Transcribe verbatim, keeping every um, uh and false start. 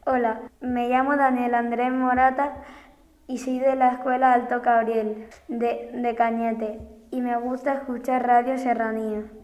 Hola, me llamo Daniel Andrés Morata y soy de la Escuela Alto Cabriel de, de Cañete y me gusta escuchar Radio Serranía.